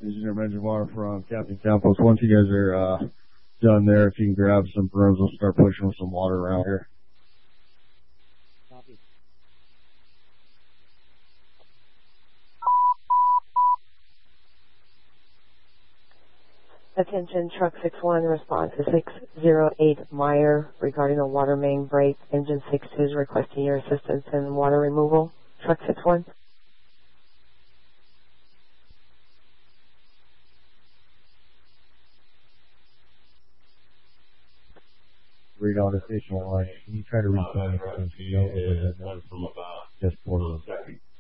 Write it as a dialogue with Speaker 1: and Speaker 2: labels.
Speaker 1: Engineer Benjamin from Captain Campos. Once you guys are done there, if you can grab some brooms, we'll start pushing with some water around here.
Speaker 2: Copy.
Speaker 3: Attention, Truck 61, response to 608 Meyer regarding a water main break. Engine 62 is requesting your assistance in water removal. Truck 61.
Speaker 1: Read on the station line. Can you try to reach out and just portal?